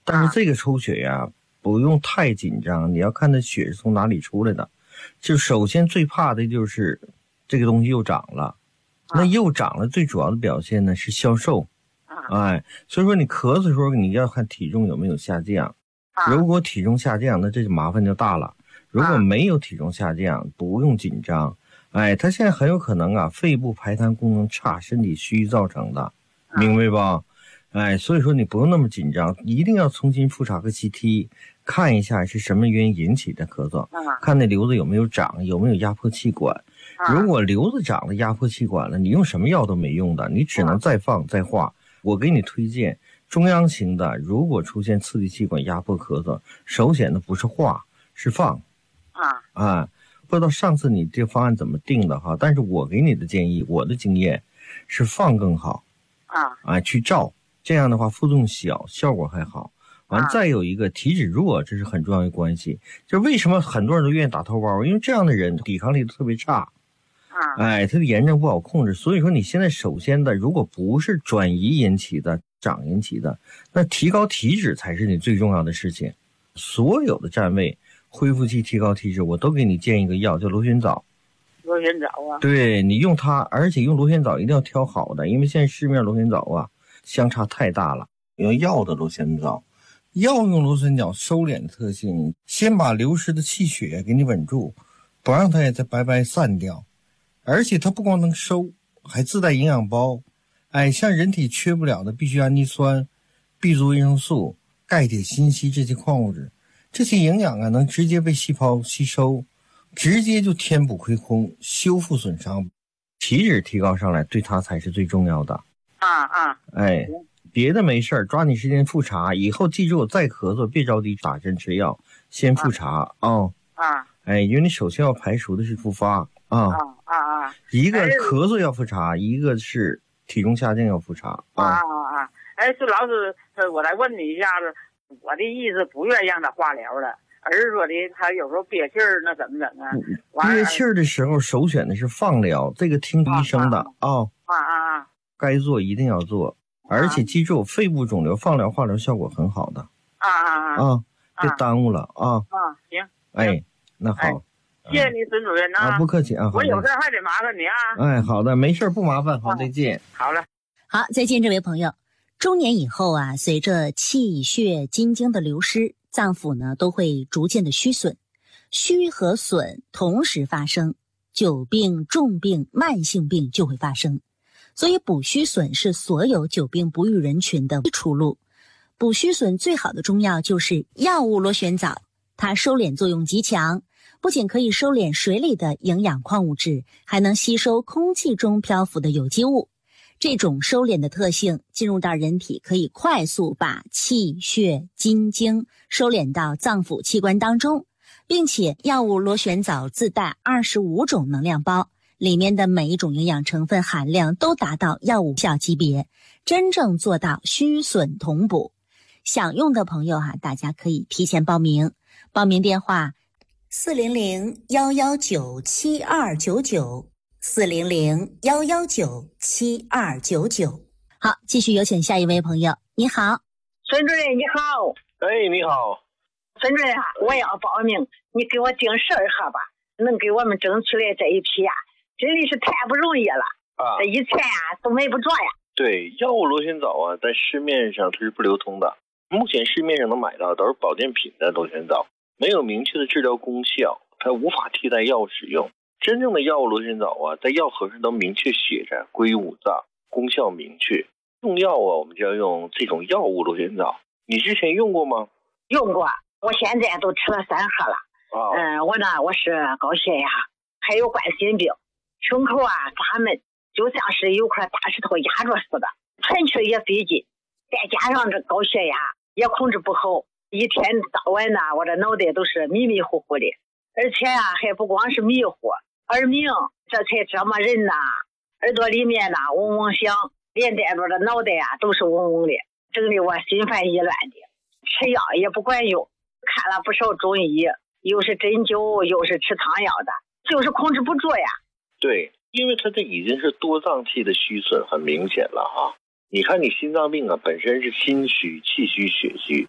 但是这个抽血呀，不用太紧张，你要看它血是从哪里出来的。就首先最怕的就是这个东西又长了，那又长了最主要的表现呢是消瘦。所以说你咳嗽的时候你要看体重有没有下降，如果体重下降，那这就麻烦就大了。如果没有体重下降，不用紧张。他现在很有可能肺部排痰功能差，身体虚造成的，明白吧？所以说你不用那么紧张，一定要重新复查个 CT， 看一下是什么原因引起的咳嗽，看那瘤子有没有长，有没有压迫气管。如果瘤子长了压迫气管了，你用什么药都没用的，你只能再放再化。我给你推荐中央型的，如果出现刺激气管压迫咳嗽，首选的不是化是放。不知道上次你这方案怎么定的哈，但是我给你的建议，我的经验是放更好。去照，这样的话副作用小，效果还好。完再有一个体脂弱，这是很重要的关系。就为什么很多人都愿意打头孢，因为这样的人抵抗力特别差。他的炎症不好控制，所以说你现在首先的，如果不是转移引起的、长引起的，那提高体脂才是你最重要的事情。所有的占位、恢复期、提高体脂，我都给你建一个药，叫螺旋藻。 螺旋藻对，你用它，而且用螺旋藻一定要挑好的，因为现在市面螺旋藻相差太大了。用药的螺旋藻，药用螺旋藻收敛的特性，先把流失的气血给你稳住，不让它也再白白散掉。而且它不光能收，还自带营养包。像人体缺不了的必需氨基酸、B 族维生素、钙、铁、锌、硒这些矿物质，这些营养能直接被细胞吸收，直接就填补亏空，修复损伤，体脂提高上来，对它才是最重要的。别的没事儿，抓紧时间复查。以后记住，再咳嗽别着急打针吃药，先复查因为你首先要排除的是复发一个咳嗽要复查，一个是体重下降要复查苏老师，我来问你一下子，我的意思不愿意让他化疗了，而是说的他有时候憋气儿，那怎么整啊？ 憋气儿的时候首选的是放疗，这个听医生的该做一定要做，而且记住，肺部肿瘤放疗化疗效果很好的别耽误了行那好， 谢谢你孙主任不客气我有事还得麻烦你好的，没事不麻烦，好，再见。 好了， 好，再见，这位朋友。中年以后随着气血津精的流失，脏腑呢都会逐渐的虚损，虚和损同时发生，久病、重病、慢性病就会发生。所以补虚损是所有久病不愈人群的出路。补虚损最好的中药就是药物螺旋藻，它收敛作用极强，不仅可以收敛水里的营养矿物质，还能吸收空气中漂浮的有机物。这种收敛的特性进入到人体，可以快速把气血津精收敛到脏腑器官当中，并且药物螺旋藻自带25种能量包，里面的每一种营养成分含量都达到药物效级别，真正做到虚损同补。想用的朋友大家可以提前报名，报名电话400-119-7299 400-119-7299。好，继续有请下一位朋友。你好， 孙主任你好。 你好， 孙主任我要报名，你给我定12号吧，能给我们争取来这一批真的是太不容易了这一切都没不着对，药物螺旋藻在市面上它是不流通的，目前市面上能买到都是保健品的螺旋藻，没有明确的治疗功效，它无法替代药物使用。真正的药物螺旋藻在药盒上都明确写着归五脏，功效明确。用药我们就要用这种药物螺旋藻。你之前用过吗？ 用过，我现在都吃了3盒了。我是高血压，还有冠心病，胸口发闷，就像是有块大石头压着似的，喘气也费劲，再加上这高血压也控制不好，一天到晚我这脑袋都是迷迷糊糊的，而且还不光是迷糊，耳鸣这才折磨人耳朵里面嗡嗡响，连带着的脑袋都是嗡嗡的，整得我心烦意乱的，吃药也不管用，看了不少中医，又是针灸又是吃汤药的，就是控制不住对，因为它这已经是多脏器的虚损很明显了你看你心脏病本身是心虚、气虚、血虚，